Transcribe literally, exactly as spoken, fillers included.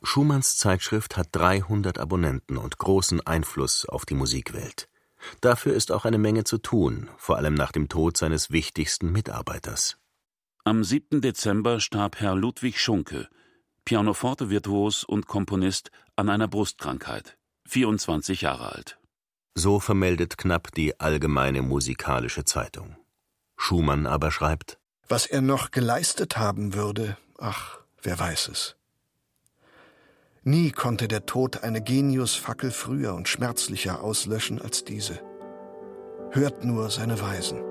Schumanns Zeitschrift hat dreihundert Abonnenten und großen Einfluss auf die Musikwelt. Dafür ist auch eine Menge zu tun, vor allem nach dem Tod seines wichtigsten Mitarbeiters. Am siebten Dezember starb Herr Ludwig Schunke, Pianoforte-Virtuos und Komponist, an einer Brustkrankheit, vierundzwanzig Jahre alt. So vermeldet Knapp die Allgemeine Musikalische Zeitung. Schumann aber schreibt: Was er noch geleistet haben würde, ach, wer weiß es. Nie konnte der Tod eine Geniusfackel früher und schmerzlicher auslöschen als diese. Hört nur seine Weisen.